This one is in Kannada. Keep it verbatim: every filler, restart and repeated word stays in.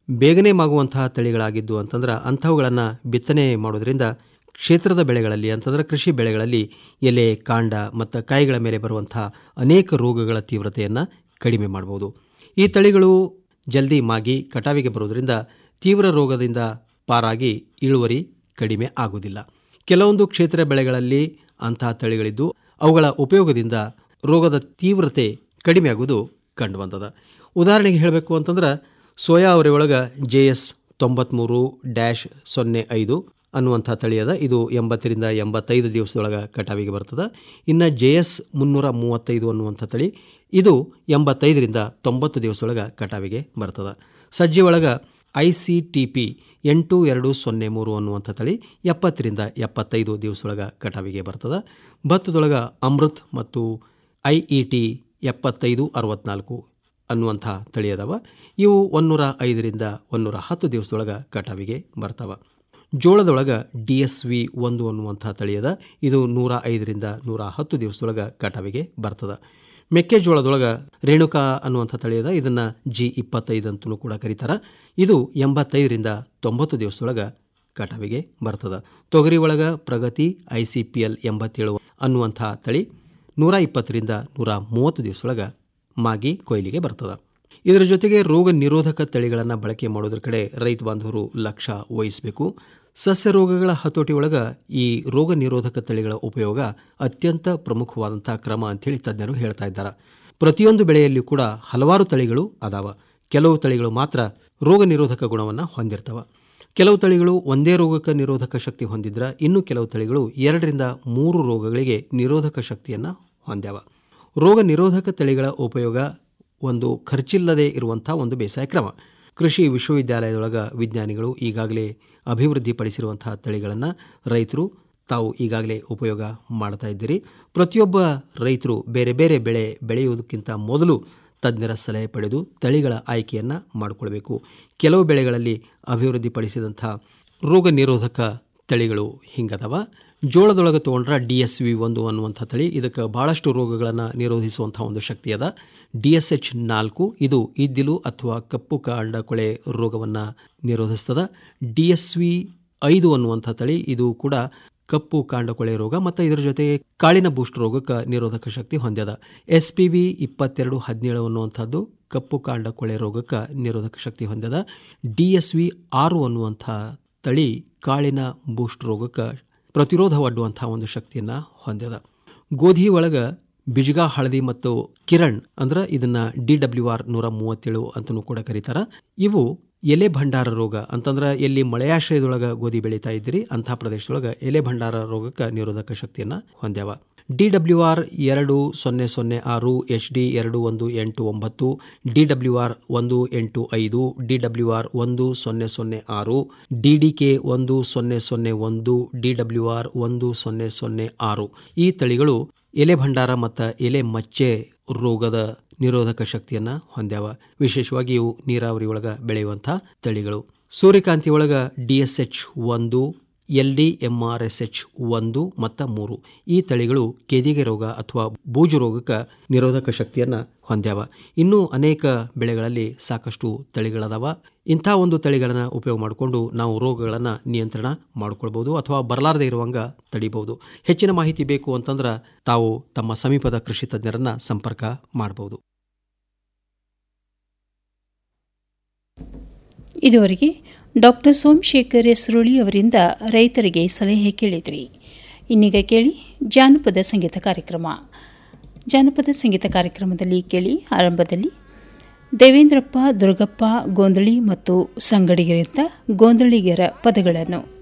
ಬೇಗನೆ ಮಾಗುವಂತಹ ತಳಿಗಳಾಗಿದ್ದು ಅಂತಂದ್ರೆ ಅಂಥವುಗಳನ್ನು ಬಿತ್ತನೆ ಮಾಡೋದ್ರಿಂದ ಕ್ಷೇತ್ರದ ಬೆಳೆಗಳಲ್ಲಿ ಅಂತಂದ್ರೆ ಕೃಷಿ ಬೆಳೆಗಳಲ್ಲಿ ಎಲೆ ಕಾಂಡ ಮತ್ತು ಕಾಯಿಗಳ ಮೇಲೆ ಬರುವಂತಹ ಅನೇಕ ರೋಗಗಳ ತೀವ್ರತೆಯನ್ನು ಕಡಿಮೆ ಮಾಡಬಹುದು. ಈ ತಳಿಗಳು ಜಲ್ದಿ ಮಾಗಿ ಕಟಾವಿಗೆ ಬರೋದರಿಂದ ತೀವ್ರ ರೋಗದಿಂದ ಪಾರಾಗಿ ಇಳುವರಿ ಕಡಿಮೆ ಆಗುವುದಿಲ್ಲ. ಕೆಲವೊಂದು ಕ್ಷೇತ್ರ ಬೆಳೆಗಳಲ್ಲಿ ಅಂತಹ ತಳಿಗಳಿದ್ದು ಅವುಗಳ ಉಪಯೋಗದಿಂದ ರೋಗದ ತೀವ್ರತೆ ಕಡಿಮೆ ಆಗುವುದು ಕಂಡುಬಂದದ. ಉದಾಹರಣೆಗೆ ಹೇಳಬೇಕು ಅಂತಂದ್ರೆ ಸೋಯಾ ಅವರೆ ಒಳಗೆ ಜೆ ಎಸ್ ತೊಂಬತ್ಮೂರು ಡ್ಯಾಶ್ ಸೊನ್ನೆ ಐದು ಅನ್ನುವಂಥ ತಳಿಯದ. ಇದು ಎಂಬತ್ತರಿಂದ ಎಂಬತ್ತೈದು ದಿವಸದೊಳಗೆ ಕಟಾವಿಗೆ ಬರ್ತದೆ. ಇನ್ನು ಜೆ ಎಸ್ ಮುನ್ನೂರ ಮೂವತ್ತೈದು ಅನ್ನುವಂಥ ತಳಿ ಇದು ಎಂಬತ್ತೈದರಿಂದ ತೊಂಬತ್ತು ದಿವಸದೊಳಗೆ ಕಟಾವಿಗೆ ಬರ್ತದೆ. ಸಜ್ಜೆ ಒಳಗೆ ಐ ಸಿ ಟಿ ಪಿ ಎಂಟು ಎರಡು ಸೊನ್ನೆ ಮೂರು ಅನ್ನುವಂಥ ತಳಿ ಎಪ್ಪತ್ತರಿಂದ ಎಪ್ಪತ್ತೈದು ದಿವಸದೊಳಗೆ ಕಟಾವಿಗೆ ಬರ್ತದೆ. ಭತ್ತದೊಳಗೆ ಅಮೃತ್ ಮತ್ತು ಐ ಇ ಟಿ ಎಪ್ಪತ್ತೈದು ಅರವತ್ನಾಲ್ಕು ಅನ್ನುವಂಥ ತಳಿ ಅದಾವ. ಇವು ಒಂದೂರ ಐದರಿಂದ ಒಂದೂರ ಹತ್ತು ದಿವಸದೊಳಗೆ ಕಟಾವಿಗೆ ಬರ್ತವೆ. ಜೋಳದೊಳಗೆ ಡಿ ಎಸ್ ವಿ ಒಂದು ಅನ್ನುವಂಥ ತಳಿಯದ. ಇದು ನೂರ ಐದರಿಂದ ನೂರ ಹತ್ತು ದಿವಸದೊಳಗೆ ಕಟಾವಿಗೆ ಬರ್ತದೆ. ಮೆಕ್ಕೆಜೋಳದೊಳಗೆ ರೇಣುಕಾ ಅನ್ನುವಂಥ ತಳಿಯದ. ಇದನ್ನು ಜಿ ಇಪ್ಪತ್ತೈದು ಅಂತಲೂ ಕೂಡ ಕರೀತಾರೆ. ಇದು ಎಂಬತ್ತೈದರಿಂದ ತೊಂಬತ್ತು ದಿವಸದೊಳಗೆ ಕಟಾವಿಗೆ ಬರ್ತದೆ. ತೊಗರಿ ಒಳಗೆ ಪ್ರಗತಿ ಐ ಸಿ ಪಿ ಎಲ್ ಎಂಬತ್ತೇಳು ಅನ್ನುವಂಥ ತಳಿ ನೂರ ಇಪ್ಪತ್ತರಿಂದ ನೂರ ಮೂವತ್ತು ದಿವಸದೊಳಗೆ ಮಾಗಿ ಕೊಯ್ಲಿಗೆ ಬರ್ತದೆ. ಇದರ ಜೊತೆಗೆ ರೋಗ ನಿರೋಧಕ ತಳಿಗಳನ್ನು ಬಳಕೆ ಮಾಡೋದ್ರ ಕಡೆ ರೈತ ಬಾಂಧವರು ಲಕ್ಷ್ಯ ವಹಿಸಬೇಕು. ಸಸ್ಯ ರೋಗಗಳ ಹತೋಟಿ ಒಳಗೆ ಈ ರೋಗ ನಿರೋಧಕ ತಳಿಗಳ ಉಪಯೋಗ ಅತ್ಯಂತ ಪ್ರಮುಖವಾದಂಥ ಕ್ರಮ ಅಂಥೇಳಿ ತಜ್ಞರು ಹೇಳ್ತಾ ಇದ್ದಾರೆ. ಪ್ರತಿಯೊಂದು ಬೆಳೆಯಲ್ಲಿಯೂ ಕೂಡ ಹಲವಾರು ತಳಿಗಳು ಅದಾವ. ಕೆಲವು ತಳಿಗಳು ಮಾತ್ರ ರೋಗ ನಿರೋಧಕ ಗುಣವನ್ನು ಹೊಂದಿರ್ತವೆ. ಕೆಲವು ತಳಿಗಳು ಒಂದೇ ರೋಗಕ್ಕೆ ನಿರೋಧಕ ಶಕ್ತಿ ಹೊಂದಿದ್ರೆ ಇನ್ನು ಕೆಲವು ತಳಿಗಳು ಎರಡರಿಂದ ಮೂರು ರೋಗಗಳಿಗೆ ನಿರೋಧಕ ಶಕ್ತಿಯನ್ನು ಹೊಂದ್ಯಾವ. ರೋಗ ನಿರೋಧಕ ತಳಿಗಳ ಉಪಯೋಗ ಒಂದು ಖರ್ಚಿಲ್ಲದೆ ಇರುವಂಥ ಒಂದು ಬೇಸಾಯ ಕ್ರಮ. ಕೃಷಿ ವಿಶ್ವವಿದ್ಯಾಲಯದೊಳಗೆ ವಿಜ್ಞಾನಿಗಳು ಈಗಾಗಲೇ ಅಭಿವೃದ್ಧಿಪಡಿಸಿರುವಂತಹ ತಳಿಗಳನ್ನು ರೈತರು ತಾವು ಈಗಾಗಲೇ ಉಪಯೋಗ ಮಾಡ್ತಾ ಇದ್ದೀರಿ. ಪ್ರತಿಯೊಬ್ಬ ರೈತರು ಬೇರೆ ಬೇರೆ ಬೆಳೆ ಬೆಳೆಯುವುದಕ್ಕಿಂತ ಮೊದಲು ತಜ್ಞರ ಸಲಹೆ ಪಡೆದು ತಳಿಗಳ ಆಯ್ಕೆಯನ್ನು ಮಾಡಿಕೊಳ್ಬೇಕು. ಕೆಲವು ಬೆಳೆಗಳಲ್ಲಿ ಅಭಿವೃದ್ಧಿಪಡಿಸಿದಂಥ ರೋಗ ನಿರೋಧಕ ತಳಿಗಳು ಹಿಂಗದವ. ಜೋಳದೊಳಗೆ ತೊಗೊಂಡ್ರೆ ಡಿ ಎಸ್ ವಿ ಒಂದು ಅನ್ನುವಂಥ ತಳಿ ಇದಕ್ಕೆ ಭಾಳಷ್ಟು ರೋಗಗಳನ್ನು ನಿರೋಧಿಸುವಂಥ ಒಂದು ಶಕ್ತಿ ಅದ. ಡಿ ಎಸ್ ಎಚ್ ನಾಲ್ಕು ಇದು ಇದ್ದಿಲು ಅಥವಾ ಕಪ್ಪು ಕಾಂಡ ಕೊಳೆ ರೋಗವನ್ನು ನಿರೋಧಿಸ್ತದೆ. ಡಿ ಎಸ್ ವಿ ಐದು ಅನ್ನುವಂಥ ತಳಿ ಇದು ಕೂಡ ಕಪ್ಪು ಕಾಂಡ ಕೊಳೆ ರೋಗ ಮತ್ತು ಇದರ ಜೊತೆಗೆ ಕಾಳಿನ ಬೂಸ್ಟ್ ರೋಗಕ್ಕೆ ನಿರೋಧಕ ಶಕ್ತಿ ಹೊಂದ್ಯದ. ಎಸ್ ಪಿ ವಿ ಇಪ್ಪತ್ತೆರಡು ಹದಿನೇಳು ಅನ್ನುವಂಥದ್ದು ಕಪ್ಪು ಕಾಂಡ ಕೊಳೆ ರೋಗಕ್ಕೆ ನಿರೋಧಕ ಶಕ್ತಿ ಹೊಂದ್ಯದ. ಡಿ ಎಸ್ ವಿ ಆರು ಅನ್ನುವಂಥ ತಳಿ ಕಾಳಿನ ಬೂಸ್ಟ್ ರೋಗಕ್ಕೆ ಪ್ರತಿರೋಧ ಒಡ್ಡುವಂಥ ಒಂದು ಶಕ್ತಿಯನ್ನು ಹೊಂದ್ಯದ. ಗೋಧಿ ಒಳಗೆ ಬಿಜ್ಗಾ ಹಳದಿ ಮತ್ತು ಕಿರಣ್ ಅಂದ್ರೆ ಇದನ್ನ ಡಿ ಡಬ್ಲ್ಯೂ ಆರ್ ನೂರ ಮೂವತ್ತೇಳು ಅಂತಲೂ ಕೂಡ ಕರೀತಾರ. ಇವು ಎಲೆ ಭಂಡಾರ ರೋಗ ಅಂತಂದ್ರೆ ಎಲ್ಲಿ ಮಳೆಯಾಶ್ರಯದೊಳಗೆ ಗೋಧಿ ಬೆಳೀತಾ ಇದ್ದೀರಿ ಅಂಥ ಪ್ರದೇಶದೊಳಗೆ ಎಲೆ ಭಂಡಾರ ರೋಗಕ್ಕೆ ನಿರೋಧಕ ಶಕ್ತಿಯನ್ನು ಹೊಂದ್ಯಾವ. ಡಿ ಡಬ್ಲ್ಯೂ ಆರ್ ಎರಡು ಸೊನ್ನೆ ಸೊನ್ನೆ ಆರು, ಎಚ್ ಡಿ ಎರಡು ಒಂದು ಎಂಟು ಒಂಬತ್ತು, ಡಿ ಡಬ್ಲ್ಯೂ ಆರ್ ಒಂದು ಎಂಟು ಐದು, ಡಿ ಡಬ್ಲ್ಯೂ ಆರ್ ಒಂದು ಸೊನ್ನೆ ಸೊನ್ನೆ ಆರು, ಡಿ ಡಿ ಕೆ ಒಂದು ಸೊನ್ನೆ ಸೊನ್ನೆ ಒಂದು, ಡಿ ಡಬ್ಲ್ಯೂ ಆರ್ ಒಂದು ಸೊನ್ನೆ ಸೊನ್ನೆ ಆರು ಈ ತಳಿಗಳು ಎಲೆ ಭಂಡಾರ ಮತ್ತು ಎಲೆ ಮಚ್ಚೆ ರೋಗದ ನಿರೋಧಕ ಶಕ್ತಿಯನ್ನು ಹೊಂದ್ಯಾವ. ವಿಶೇಷವಾಗಿ ಇವು ನೀರಾವರಿ ಒಳಗೆ ಬೆಳೆಯುವಂಥ ತಳಿಗಳು. ಸೂರ್ಯಕಾಂತಿ ಒಳಗೆ ಡಿ ಎಸ್ ಎಚ್ ಒಂದು, L D M R S H ಒಂದು ಮತ್ತು ಮೂರು ಈ ತಳಿಗಳು ಕೆದಿಗೆ ರೋಗ ಅಥವಾ ಬೂಜು ರೋಗಕ್ಕೆ ನಿರೋಧಕ ಶಕ್ತಿಯನ್ನು ಹೊಂದ್ಯಾವ. ಇನ್ನೂ ಅನೇಕ ಬೆಳೆಗಳಲ್ಲಿ ಸಾಕಷ್ಟು ತಳಿಗಳದಾವ. ಇಂಥ ಒಂದು ತಳಿಗಳನ್ನು ಉಪಯೋಗ ಮಾಡಿಕೊಂಡು ನಾವು ರೋಗಗಳನ್ನು ನಿಯಂತ್ರಣ ಮಾಡಿಕೊಳ್ಬೋದು ಅಥವಾ ಬರಲಾರದೆ ಇರುವಂಗ ತಡಿಬಹುದು. ಹೆಚ್ಚಿನ ಮಾಹಿತಿ ಬೇಕು ಅಂತಂದ್ರೆ ತಾವು ತಮ್ಮ ಸಮೀಪದ ಕೃಷಿ ತಜ್ಞರನ್ನು ಸಂಪರ್ಕ ಮಾಡಬಹುದು. ಇದುವರೆಗೆ ಡಾಕ್ಟರ್ ಸೋಮಶೇಖರ್ ಯಸ್ರೋಳಿ ಅವರಿಂದ ರೈತರಿಗೆ ಸಲಹೆ ಕೇಳಿದ್ರಿ. ಇನ್ನೀಗ ಕೇಳಿ ಜಾನಪದ ಸಂಗೀತ ಕಾರ್ಯಕ್ರಮ. ಜಾನಪದ ಸಂಗೀತ ಕಾರ್ಯಕ್ರಮದಲ್ಲಿ ಕೇಳಿ ಆರಂಭದಲ್ಲಿ ದೇವೇಂದ್ರಪ್ಪ, ದುರ್ಗಪ್ಪ ಗೋಂದಳಿ ಮತ್ತು ಸಂಗಡಿಗರಿಂದ ಗೋಂದಳಿಗರ ಪದಗಳನ್ನು.